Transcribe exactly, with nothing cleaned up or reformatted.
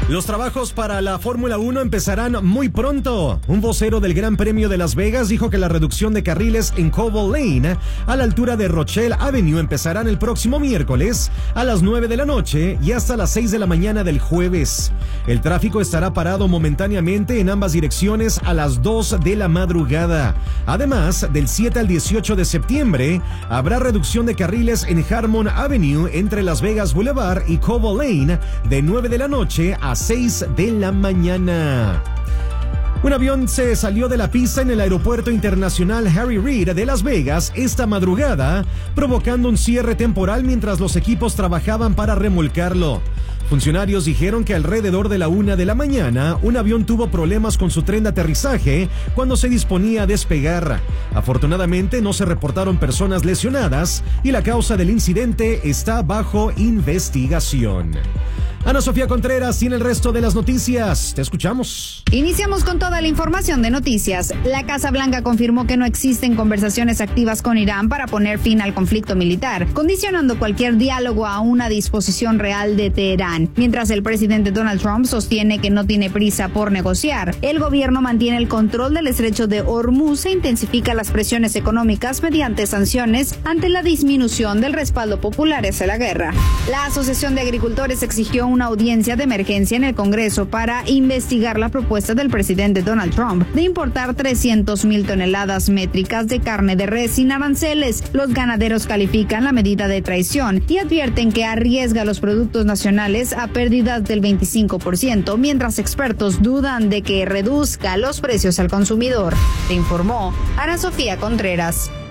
Los trabajos para la Fórmula uno empezarán muy pronto. Un vocero del Gran Premio de Las Vegas dijo que la reducción de carriles en Cobble Lane, a la altura de Rochelle Avenue, empezarán el próximo miércoles a las nueve de la noche y hasta las seis de la mañana del jueves. El tráfico estará parado momentáneamente en ambas direcciones a las dos de la madrugada. Además, del siete al dieciocho de septiembre, habrá reducción de carriles en Harmon Avenue entre Las Vegas Boulevard y Cobble Lane de nueve de la noche a seis de la mañana. Un avión se salió de la pista en el Aeropuerto Internacional Harry Reid de Las Vegas esta madrugada, provocando un cierre temporal mientras los equipos trabajaban para remolcarlo. Funcionarios dijeron que alrededor de la una de la mañana, un avión tuvo problemas con su tren de aterrizaje cuando se disponía a despegar. Afortunadamente, no se reportaron personas lesionadas y la causa del incidente está bajo investigación. Ana Sofía Contreras tiene el resto de las noticias. Te escuchamos. Iniciamos con toda la información de noticias. La Casa Blanca confirmó que no existen conversaciones activas con Irán para poner fin al conflicto militar, condicionando cualquier diálogo a una disposición real de Teherán. Mientras el presidente Donald Trump sostiene que no tiene prisa por negociar, el gobierno mantiene el control del estrecho de Hormuz e intensifica las presiones económicas mediante sanciones ante la disminución del respaldo popular hacia la guerra. La Asociación de Agricultores exigió un una audiencia de emergencia en el Congreso para investigar la propuesta del presidente Donald Trump de importar trescientas mil toneladas métricas de carne de res sin aranceles. Los ganaderos califican la medida de traición y advierten que arriesga los productos nacionales a pérdidas del veinticinco por ciento, mientras expertos dudan de que reduzca los precios al consumidor. Te informó Ana Sofía Contreras.